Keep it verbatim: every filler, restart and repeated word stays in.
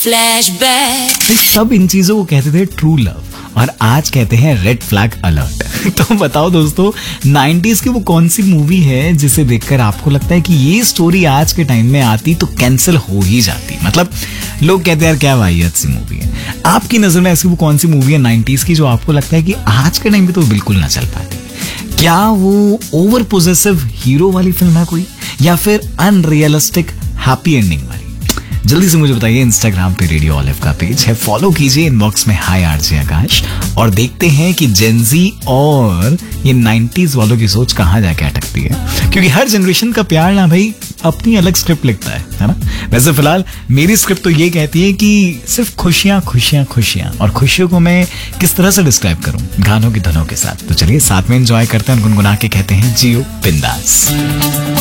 Flashback. सब इन चीजों को कहते थे ट्रू लव और आज कहते हैं रेड फ्लैग अलर्ट। तो बताओ दोस्तों, नाइंटीज़ की वो कौन सी मूवी है जिसे देखकर आपको लगता है कि ये स्टोरी आज के टाइम में आती तो कैंसिल हो ही जाती? मतलब लोग कहते हैं यार क्या वाहियत सी मूवी है। आपकी नजर में ऐसी वो कौन सी मूवी है नाइंटीज़ की जो आपको लगता है कि आज के टाइम में तो बिल्कुल ना चल पाती? क्या वो ओवर पोजेसिव हीरो वाली फिल्म है कोई, या फिर अनरियलिस्टिक हैप्पी एंडिंग वाली? जल्दी से मुझे बताइए। इंस्टाग्राम पे रेडियो ऑलिव का पेज है, फॉलो कीजिए। इनबॉक्स में हाय आरजे आकाश, और देखते हैं कि जेनजी और ये नाइंटीज़ वालों की सोच कहाँ जाके अटकती है, क्योंकि हर जनरेशन का प्यार ना भाई अपनी अलग स्क्रिप्ट लिखता है, है ना? वैसे फिलहाल मेरी स्क्रिप्ट तो ये कहती है कि सिर्फ खुशियां खुशियां खुशियां, और खुशियों को मैं किस तरह से डिस्क्राइब करूं गानों की धनों के साथ। तो चलिए साथ में एंजॉय करते हैं, गुनगुना के कहते हैं जियो बिंदास।